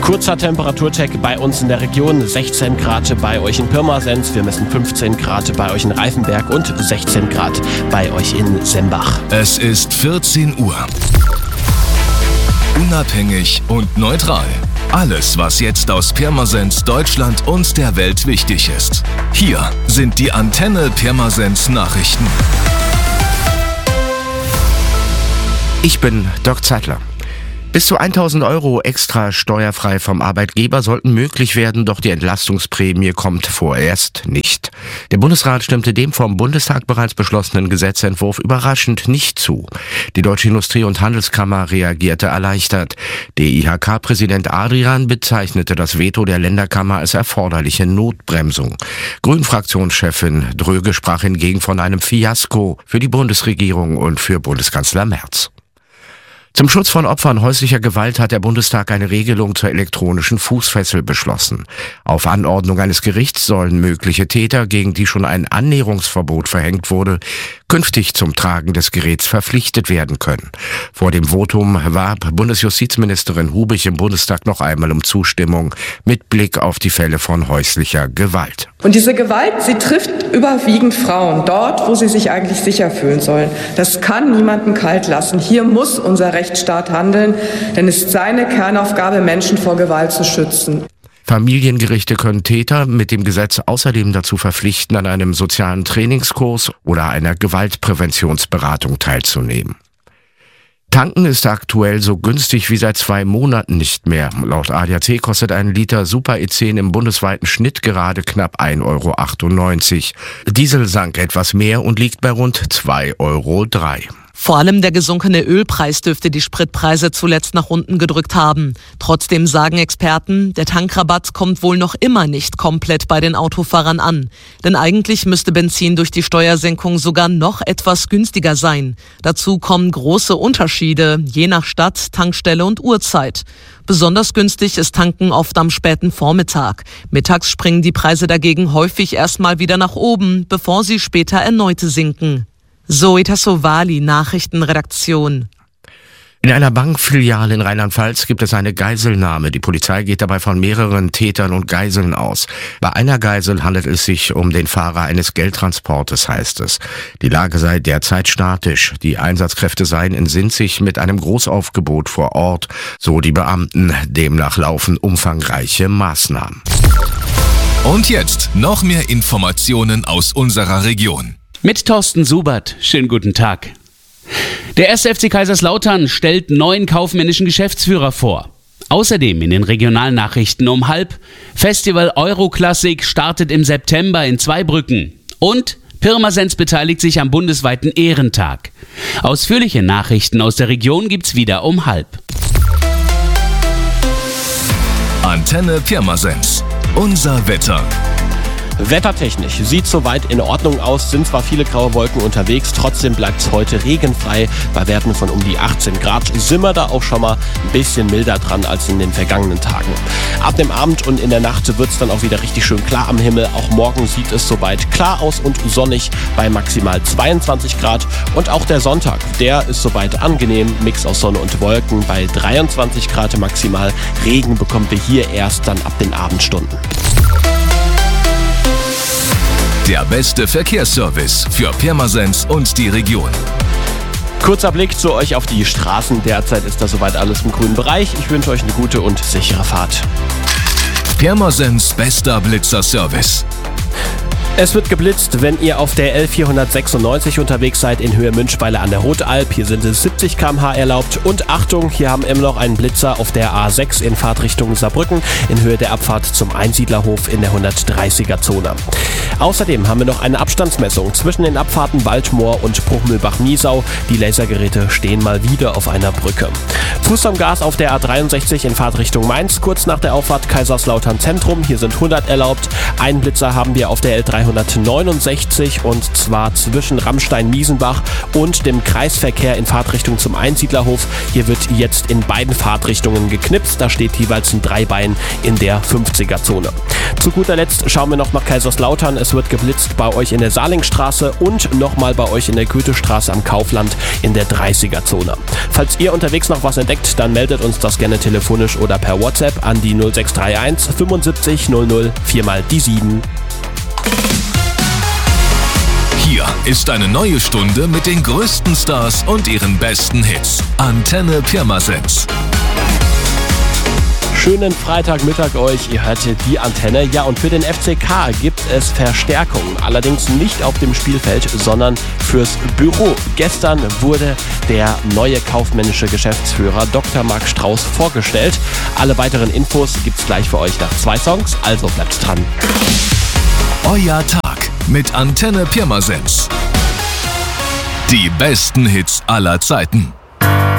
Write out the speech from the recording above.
Kurzer Temperaturcheck bei uns in der Region. 16 Grad bei euch in Pirmasens. Wir messen 15 Grad bei euch in Reifenberg und 16 Grad bei euch in Sembach. Es ist 14 Uhr. Unabhängig und neutral. Alles, was jetzt aus Pirmasens, Deutschland und der Welt wichtig ist. Hier sind die Antenne Pirmasens Nachrichten. Ich bin Dirk Zeitler. Bis zu 1.000 € extra steuerfrei vom Arbeitgeber sollten möglich werden, doch die Entlastungsprämie kommt vorerst nicht. Der Bundesrat stimmte dem vom Bundestag bereits beschlossenen Gesetzentwurf überraschend nicht zu. Die Deutsche Industrie- und Handelskammer reagierte erleichtert. DIHK-Präsident Adrian bezeichnete das Veto der Länderkammer als erforderliche Notbremsung. Grünen-Fraktionschefin Dröge sprach hingegen von einem Fiasko für die Bundesregierung und für Bundeskanzler Merz. Zum Schutz von Opfern häuslicher Gewalt hat der Bundestag eine Regelung zur elektronischen Fußfessel beschlossen. Auf Anordnung eines Gerichts sollen mögliche Täter, gegen die schon ein Annäherungsverbot verhängt wurde, künftig zum Tragen des Geräts verpflichtet werden können. Vor dem Votum warb Bundesjustizministerin Hubich im Bundestag noch einmal um Zustimmung mit Blick auf die Fälle von häuslicher Gewalt. Und diese Gewalt, sie trifft überwiegend Frauen, dort, wo sie sich eigentlich sicher fühlen sollen. Das kann niemanden kalt lassen. Hier muss unser Rechtsstaat handeln, denn es ist seine Kernaufgabe, Menschen vor Gewalt zu schützen. Familiengerichte können Täter mit dem Gesetz außerdem dazu verpflichten, an einem sozialen Trainingskurs oder einer Gewaltpräventionsberatung teilzunehmen. Tanken ist aktuell so günstig wie seit 2 Monaten nicht mehr. Laut ADAC kostet ein Liter Super E10 im bundesweiten Schnitt gerade knapp 1,98 €. Diesel sank etwas mehr und liegt bei rund 2,03 €. Vor allem der gesunkene Ölpreis dürfte die Spritpreise zuletzt nach unten gedrückt haben. Trotzdem sagen Experten, der Tankrabatt kommt wohl noch immer nicht komplett bei den Autofahrern an. Denn eigentlich müsste Benzin durch die Steuersenkung sogar noch etwas günstiger sein. Dazu kommen große Unterschiede, je nach Stadt, Tankstelle und Uhrzeit. Besonders günstig ist Tanken oft am späten Vormittag. Mittags springen die Preise dagegen häufig erstmal wieder nach oben, bevor sie später erneut sinken. Zoe Tassovali, Nachrichtenredaktion. In einer Bankfiliale in Rheinland-Pfalz gibt es eine Geiselnahme. Die Polizei geht dabei von mehreren Tätern und Geiseln aus. Bei einer Geisel handelt es sich um den Fahrer eines Geldtransportes, heißt es. Die Lage sei derzeit statisch. Die Einsatzkräfte seien in Sinzig mit einem Großaufgebot vor Ort, so die Beamten. Demnach laufen umfangreiche Maßnahmen. Und jetzt noch mehr Informationen aus unserer Region. Mit Thorsten Subert. Schönen guten Tag. Der 1. FC Kaiserslautern stellt 9 kaufmännischen Geschäftsführer vor. Außerdem in den Regionalnachrichten um 12:30 Festival Euroklassik startet im September in Zweibrücken. Und Pirmasens beteiligt sich am bundesweiten Ehrentag. Ausführliche Nachrichten aus der Region gibt's wieder um 12:30. Antenne Pirmasens. Unser Wetter. Wettertechnisch sieht soweit in Ordnung aus, sind zwar viele graue Wolken unterwegs, trotzdem bleibt es heute regenfrei. Bei Werten von um die 18 Grad sind wir da auch schon mal ein bisschen milder dran als in den vergangenen Tagen. Ab dem Abend und in der Nacht wird es dann auch wieder richtig schön klar am Himmel. Auch morgen sieht es soweit klar aus und sonnig bei maximal 22 Grad. Und auch der Sonntag, der ist soweit angenehm, Mix aus Sonne und Wolken bei 23 Grad maximal. Regen bekommen wir hier erst dann ab den Abendstunden. Der beste Verkehrsservice für Pirmasens und die Region. Kurzer Blick zu euch auf die Straßen. Derzeit ist das soweit alles im grünen Bereich. Ich wünsche euch eine gute und sichere Fahrt. Pirmasens bester Blitzerservice. Es wird geblitzt, wenn ihr auf der L496 unterwegs seid in Höhe Münchweiler an der Rotalp. Hier sind es 70 km/h erlaubt. Und Achtung, hier haben wir immer noch einen Blitzer auf der A6 in Fahrtrichtung Saarbrücken in Höhe der Abfahrt zum Einsiedlerhof in der 130er-Zone. Außerdem haben wir noch eine Abstandsmessung zwischen den Abfahrten Waldmoor und Bruchmühlbach-Niesau. Die Lasergeräte stehen mal wieder auf einer Brücke. Fuß am Gas auf der A63 in Fahrtrichtung Mainz, kurz nach der Auffahrt Kaiserslautern Zentrum. Hier sind 100 erlaubt. Einen Blitzer haben wir auf der L300 269 und zwar zwischen Ramstein-Miesenbach und dem Kreisverkehr in Fahrtrichtung zum Einsiedlerhof. Hier wird jetzt in beiden Fahrtrichtungen geknipst. Da steht jeweils ein Dreibein in der 50er-Zone. Zu guter Letzt schauen wir noch nach Kaiserslautern. Es wird geblitzt bei euch in der Salingstraße und nochmal bei euch in der Goethestraße am Kaufland in der 30er-Zone. Falls ihr unterwegs noch was entdeckt, dann meldet uns das gerne telefonisch oder per WhatsApp an die 0631 75 00 4x7. Hier ist eine neue Stunde mit den größten Stars und ihren besten Hits. Antenne Pirmasens. Schönen Freitagmittag euch, ihr hört die Antenne. Ja, und für den FCK gibt es Verstärkung. Allerdings nicht auf dem Spielfeld, sondern fürs Büro. Gestern wurde der neue kaufmännische Geschäftsführer Dr. Marc Strauß vorgestellt. Alle weiteren Infos gibt's gleich für euch nach 2 Songs, also bleibt dran. Euer Tag mit Antenne Pirmasens. Die besten Hits aller Zeiten.